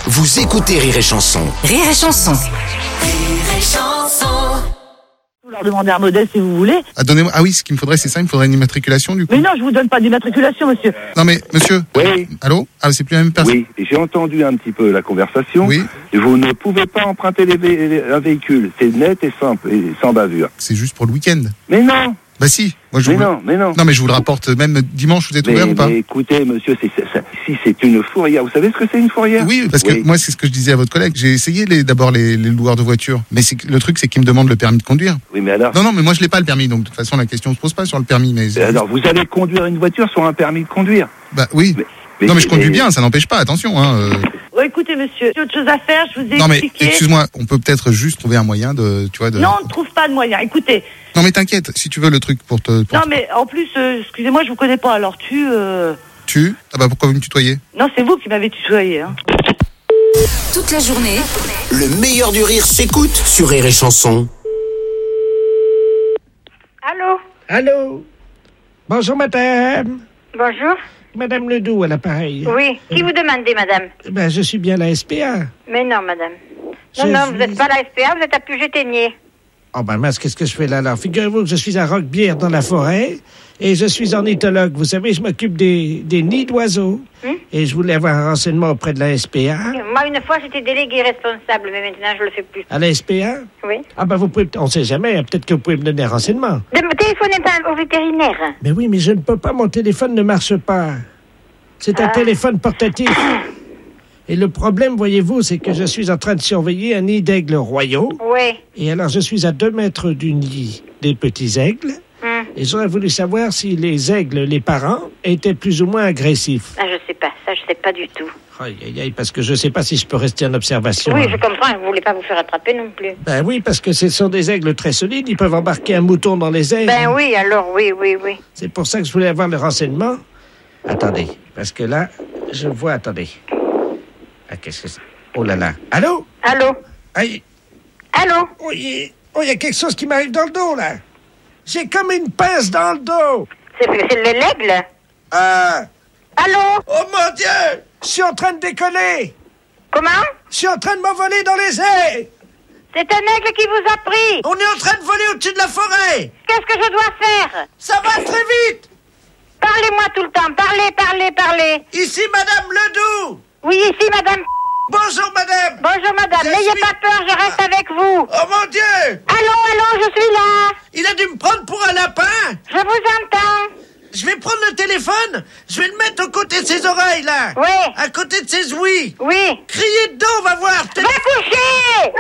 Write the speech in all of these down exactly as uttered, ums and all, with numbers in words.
Vous écoutez Rire et Chanson. Rire et Chanson. Rire et Chanson. Vous leur demandez un modèle si vous voulez. Ah, donnez-moi... ah oui, ce qu'il me faudrait, c'est ça, il me faudrait une immatriculation du coup. Mais non, je vous donne pas d'immatriculation, monsieur. Non mais, monsieur. Oui. Allô? Ah, c'est plus la même personne. Oui, j'ai entendu un petit peu la conversation. Oui. Vous ne pouvez pas emprunter les vé- les- un véhicule. C'est net et simple et sans bavure. C'est juste pour le week-end. Mais non. Bah si. Moi, je Mais vous... non, mais non. Non mais je vous le rapporte même dimanche, vous êtes Mais, ouvert ou pas? mais écoutez, monsieur, c'est, c'est, c'est- si c'est une fourrière, vous savez ce que c'est une fourrière? Oui, parce que Oui. moi, c'est ce que je disais à votre collègue. J'ai essayé les, d'abord les, les loueurs de voitures. Mais c'est, que- le truc, c'est qu'ils me demandent le permis de conduire. Oui, mais alors. Non, non, mais moi, je l'ai pas le permis. Donc, de toute façon, la question se pose pas sur le permis. Mais, Mais alors, vous allez conduire une voiture sur un permis de conduire. bah oui. Mais- non, mais je conduis bien, ça n'empêche pas. Attention, hein. euh. Oh, écoutez, monsieur, j'ai autre chose à faire, je vous ai Non, mais expliqué. excuse-moi, on peut peut-être juste trouver un moyen de, tu vois, de. Non, on ne trouve pas de moyen. Écoutez, Non, mais t'inquiète. Si tu veux le truc pour te, pour non, te- mais en plus, euh, excusez-moi, je vous connais pas. Alors tu, euh... tu. Ah bah pourquoi vous me tutoyez? non, c'est vous qui m'avez tutoyé. Hein. Toute la journée, Le meilleur du rire s'écoute sur Rire et Chanson. Allô? Allô? Bonjour, madame. Bonjour? Madame Ledoux à l'appareil. Oui. Qui vous demandez, madame? Ben, je suis bien la S P A. Mais non, madame. Je Non, non, suis- vous n'êtes pas la S P A, vous êtes à Puget-Ténier. Oh, ben, mince, qu'est-ce que je fais là, alors? Figurez-vous que je suis à Roquebière dans la forêt et je suis ornithologue. Vous savez, je m'occupe des, des nids d'oiseaux. Hum? Et je voulais avoir un renseignement auprès de la S P A. Moi, une fois, j'étais déléguée responsable, mais maintenant, je le fais plus. À la S P A? Oui. Ah, ben, vous pouvez, on sait jamais, peut-être que vous pouvez me donner un renseignement. Ne me téléphonez pas au vétérinaire. Mais oui, mais je ne peux pas, mon téléphone ne marche pas. C'est un Ah. téléphone portatif. Et le problème, voyez-vous, c'est que je suis en train de surveiller un nid d'aigles royaux. Oui. Et alors, je suis à deux mètres du nid des petits aigles. Hum. Et j'aurais voulu savoir si les aigles, les parents, étaient plus ou moins agressifs. Ah, je sais pas. Ça, je sais pas du tout. Aïe, aïe, aïe, parce que je sais pas si je peux rester en observation. Oui, hein. je comprends. Vous voulez pas vous faire attraper non plus. Ben oui, parce que ce sont des aigles très solides. Ils peuvent embarquer un mouton dans les ailes. Ben oui, alors, oui, oui, oui. C'est pour ça que je voulais avoir le renseignement. Attendez, parce que là, je vois... Attendez. Ah, qu'est-ce que c'est? Oh là là. Allô? Allô? Aïe. Allô? Oh, il y- oh, il y a quelque chose qui m'arrive dans le dos, là. J'ai comme une pince dans le dos. C'est, c'est le l'aigle? Ah! Allô? Oh mon Dieu! Je suis en train de décoller! Comment? Je suis en train de m'envoler dans les airs! C'est un aigle qui vous a pris. On est en train de voler au-dessus de la forêt! Qu'est-ce que je dois faire? Ça va très vite! Parlez-moi tout le temps. Parlez, parlez, parlez. Ici, Madame Ledoux! Oui, ici, madame. Bonjour, Madame! Bonjour, madame. Je N'ayez suis- pas peur, je reste avec vous. Oh mon Dieu! Allô, allô, je suis là. Il a dû me prendre pour un lapin! Je vous entends. Je vais prendre le téléphone, je vais le mettre aux côtés de ses oreilles, là! Oui, À côté de ses ouïes! oui. Criez dedans, on va voir! Peut-être- Va coucher.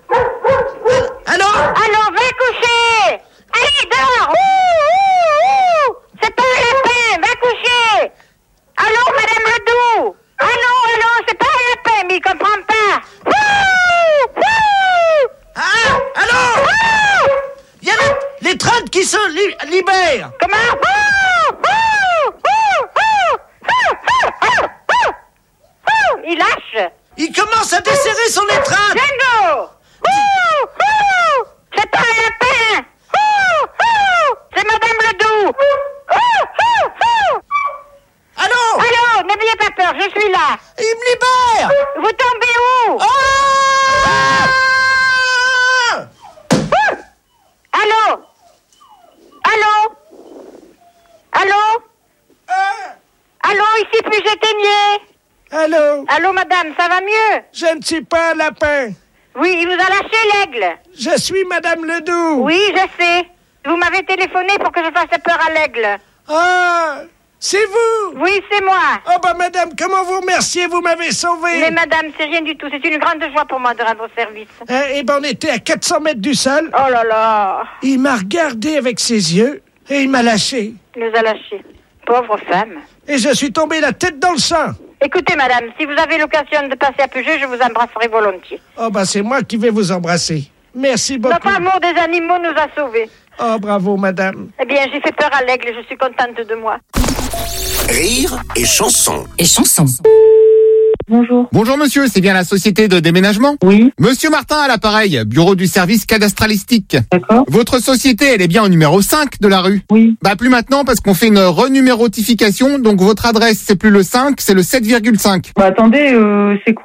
Allô? Allô, va coucher. Allez, dehors. Ouh, ouh, ouh. C'est pas un lapin, va coucher. Allô, madame Ledoux. Allô, allô, c'est pas un lapin, mais il comprend pas. Ouh, ouh. Ah! Allô? Ouh. Il y a les, les trades qui se li- libèrent! Comment? Ouh, ouh, ouh, ouh, ouh, ouh, ouh, ouh. Il lâche. Il commence à desserrer son étreinte! Django! Ouh, ouh. C'est pas un lapin! Ouh, ouh. C'est madame Ledoux! Ouh, ouh, ouh. Allô? Allô, n'ayez pas peur, je suis là! Il me libère! Vous tombez où? Ah! Allô? Allô? Allô? Ah! Allô, ici Puget-Ténier! Allô? Allô, madame, ça va mieux? Je ne suis pas un lapin! Oui, il vous a lâché l'aigle! Je suis Madame Ledoux! Oui, je sais. Vous m'avez téléphoné pour que je fasse peur à l'aigle. Ah! C'est vous! Oui, c'est moi. Oh bah Madame, comment vous remercier? Vous m'avez sauvé! Mais madame, c'est rien du tout. C'est une grande joie pour moi de rendre service. Hein, eh ben on était à quatre cents mètres du sol. Oh là là. Il m'a regardé avec ses yeux et il m'a lâché. Il nous a lâchés. Pauvre femme. Et je suis tombé la tête dans le sang. Écoutez, madame, si vous avez l'occasion de passer à Puget, je vous embrasserai volontiers. Oh bah c'est moi qui vais vous embrasser. Merci beaucoup. Notre amour des animaux nous a sauvés. Oh bravo Madame. Eh bien, j'ai fait peur à l'aigle et je suis contente de moi. Rire et Chanson. et Chanson. Bonjour. Bonjour monsieur, c'est bien la société de déménagement? Oui, Monsieur Martin à l'appareil, bureau du service cadastralistique. d'accord. Votre société, elle est bien au numéro cinq de la rue? Oui. Bah plus maintenant parce qu'on fait une renumérotification, donc votre adresse c'est plus le cinq, c'est le sept virgule cinq. Bah attendez, euh, c'est quoi